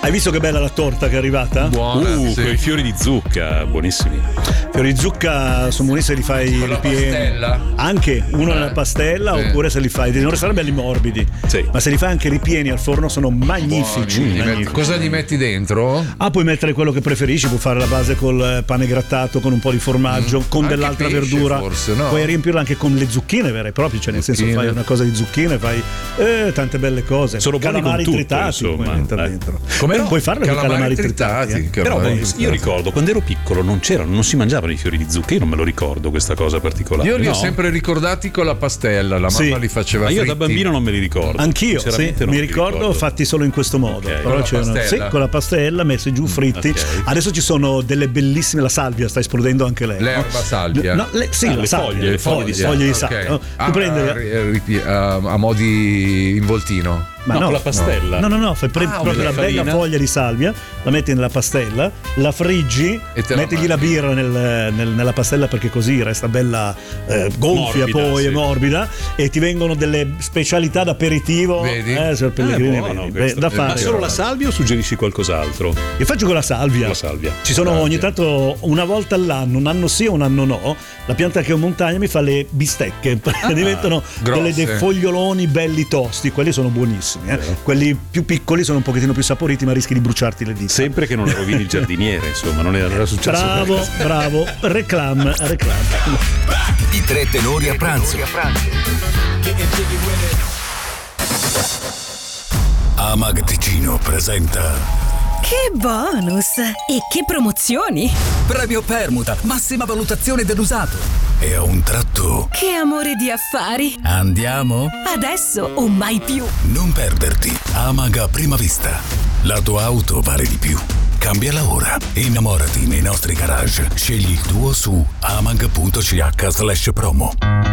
Hai visto che bella la torta che è arrivata? Buona, sì. Con i fiori di zucca, buonissimi. Fiori di zucca sono buonissimi, li fai Con la ripieni. pastella? Anche uno nella pastella, sì. oppure se li fai, devono restare belli morbidi. Sì. Ma se li fai anche ripieni al forno sono magnifici. magnifici. Cosa gli metti dentro? Ah, puoi mettere quello che preferisci, puoi fare la base col pane grattato, con un po' di formaggio, con Anche dell'altra pesce, verdura. forse, no? Puoi riempirla anche con le zucchine vere e proprie, cioè nel senso Zucchine. fai una cosa di zucchine, fai tante belle cose. Sono buoni calamari con tutto, tritati, insomma. puoi mettere dentro. Come no? Puoi farlo con calamari tritati. Però io ricordo quando ero piccolo non si mangiavano i fiori di zucca, io non me lo ricordo questa cosa particolare. Io li ho No? sempre ricordati con la pastella, la mamma li faceva Ma io fritti. da bambino non me li ricordo. Anch'io, sì, Sinceramente non mi ricordo fatti solo in questo modo. Ok. Però Con la c'erano- pastella? sì, con la pastella messi giù fritti. ok. Adesso ci sono delle bellissime, la salvia sta esplodendo anche lei. L'erba salvia. No, sì, Ah, la le salvia, foglie, le foglie di Ok. salvia. No? Ah, Tu prendi a mo' di involtino. ma No, con la pastella. No, fai proprio ok. la bella Farina. foglia di salvia, la metti nella pastella, la friggi, E te la mettigli la mangi. birra nella pastella perché così resta bella gonfia, Morbida, poi sì. e morbida, e ti vengono delle specialità d'aperitivo. Vedi? Signor Pellegrini, Buono vedi? questo. Da Ma fare. solo la salvia o suggerisci qualcos'altro? Io faccio con la salvia. La salvia. Ci sono Salvia. ogni tanto una volta all'anno, un anno sì, un anno no. La pianta che ho in montagna mi fa le bistecche, diventano grosse. dei foglioloni belli tosti, quelli sono buonissimi. Quelli più piccoli sono un pochettino più saporiti, ma rischi di bruciarti le dita. Sempre che non rovini il giardiniere, insomma, non era successo. Bravo, reclam. I tre tenori a pranzo. Amag Ticino presenta Che bonus! E che promozioni! Premio Permuta, massima valutazione dell'usato. E a un tratto Che amore di affari! andiamo? Adesso o mai più! Non perderti Amag a prima vista. La tua auto vale di più. Cambiala ora. Innamorati nei nostri garage. Scegli il tuo su amag.ch/promo.